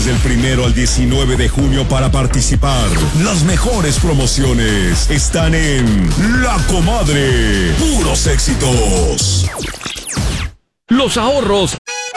Tienes del 1 al 19 de junio para participar. Las mejores promociones están en La Comadre. Puros éxitos. Los ahorros